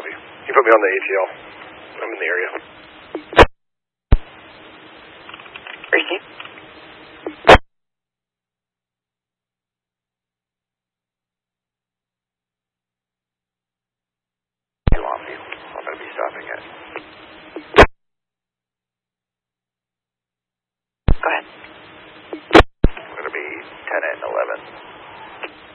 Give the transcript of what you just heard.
copy. You put me on the ATL. I'm in the area. Receive. Longview. I'm going to be stopping at. Go ahead. I'm going to be 10 and 11.